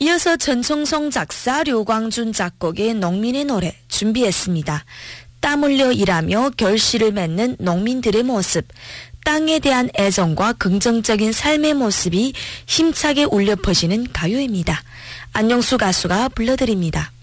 이어서 전청성 작사 류광준 작곡의 농민의 노래 준비했습니다. 땀 흘려 일하며 결실을 맺는 농민들의 모습, 땅에 대한 애정과 긍정적인 삶의 모습이 힘차게 울려 퍼지는 가요입니다. 안녕수 가수가 불러드립니다.